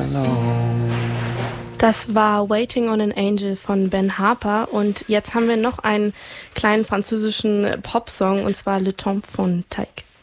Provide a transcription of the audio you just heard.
alone. Das war Waiting on an Angel von Ben Harper und jetzt haben wir noch einen kleinen französischen Popsong und zwar Le Temps von Taïk.